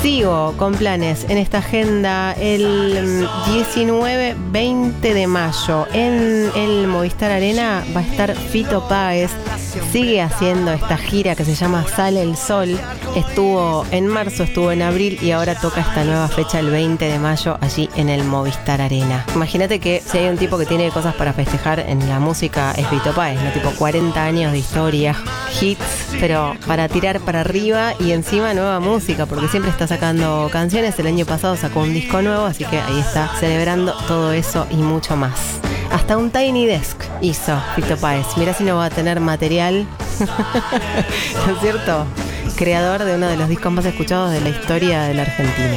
Sigo con planes en esta agenda. El 19-20 de mayo en el Movistar Arena va a estar Fito Páez. Sigue haciendo esta gira que se llama Sale el Sol. Estuvo en marzo, estuvo en abril y ahora toca esta nueva fecha el 20 de mayo allí en el Movistar Arena. Imagínate que si hay un tipo que tiene cosas para festejar en la música es Fito Páez, ¿no? Tipo 40 años de historia, hits, pero para tirar para arriba y encima nueva música, porque siempre está sacando canciones. El año pasado sacó un disco nuevo, así que ahí está celebrando todo eso y mucho más. Hasta un Tiny Desk hizo Fito Páez. Mirá si no va a tener material. ¿No es cierto? Creador de uno de los discos más escuchados de la historia de la Argentina.